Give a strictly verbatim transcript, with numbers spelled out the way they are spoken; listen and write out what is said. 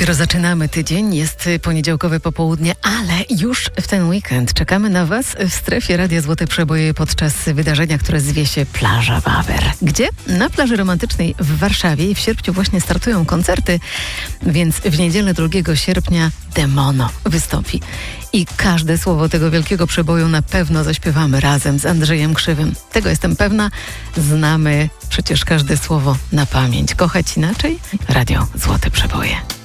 Dopiero zaczynamy tydzień, jest poniedziałkowe popołudnie, ale już w ten weekend czekamy na Was w strefie Radia Złote Przeboje podczas wydarzenia, które zwie się Plaża Wawer. Gdzie? Na plaży romantycznej w Warszawie i w sierpniu właśnie startują koncerty, więc w niedzielę drugiego sierpnia Demono wystąpi. I każde słowo tego wielkiego przeboju na pewno zaśpiewamy razem z Andrzejem Krzywym. Tego jestem pewna. Znamy przecież każde słowo na pamięć. Kochać inaczej? Radio Złote Przeboje.